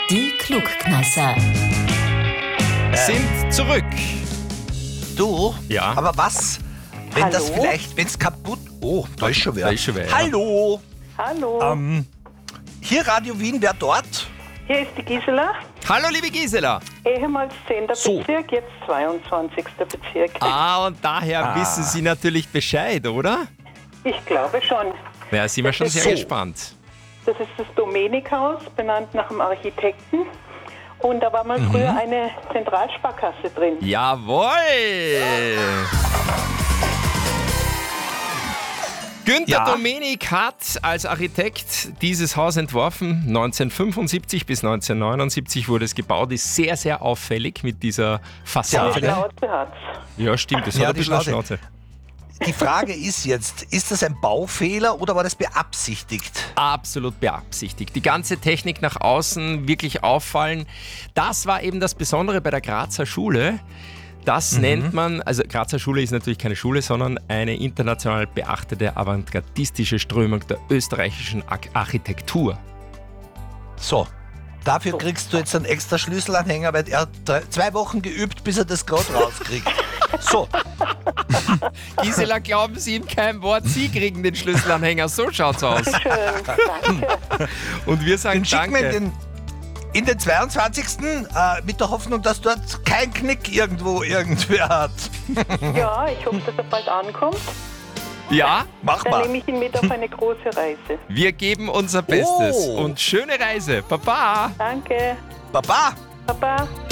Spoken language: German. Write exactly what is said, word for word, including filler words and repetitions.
Die Klugkneisser sind zurück. Du? Ja. Aber was, wenn Hallo? das vielleicht, wenn es kaputt... Oh, da ist schon wer. Da ist schon wer, ja. Hallo. Hallo, Ähm, hier Radio Wien, wer dort? hier ist die Gisela, Hallo, liebe Gisela. ehemals zehnter So. Bezirk, jetzt zweiundzwanzigster Bezirk. Ah, und daher Ah. wissen Sie natürlich Bescheid, oder? Ich glaube schon. Ja, sind wir schon sehr So. gespannt. Das ist das Domenikhaus, benannt nach dem Architekten. Und da war mal früher eine Zentralsparkasse drin. Jawohl! Günter Ja. Domenik hat als Architekt dieses Haus entworfen. neunzehnhundertfünfundsiebzig bis neunzehnhundertneunundsiebzig wurde es gebaut. Ist sehr, sehr auffällig mit dieser Eine Fassade. auffällig. Schnauze hat's. Ja, stimmt, das Ja, hat ein die bisschen eine Schnauze. Schnauze. Die Frage ist jetzt, ist das ein Baufehler oder war das beabsichtigt? Absolut beabsichtigt. Die ganze Technik nach außen wirklich auffallen. Das war eben das Besondere bei der Grazer Schule. Das nennt man, also Grazer Schule ist natürlich keine Schule, sondern eine international beachtete avantgardistische Strömung der österreichischen Ar- Architektur. So, dafür kriegst du jetzt einen extra Schlüsselanhänger, weil er hat drei, zwei Wochen geübt, bis er das gerade rauskriegt. So, Gisela, glauben Sie ihm kein Wort, Sie kriegen den Schlüsselanhänger. So schaut's aus. Schön, danke. Und wir sagen den schicken wir in danke. den, in den zweiundzwanzigsten Äh, mit der Hoffnung, dass dort kein Knick irgendwo irgendwer hat. Ja, ich hoffe, dass er bald ankommt. Ja, Mach Dann mal. nehme ich ihn mit auf eine große Reise. wir geben unser Bestes. Oh. Und schöne Reise. Baba. Danke. Baba! Baba.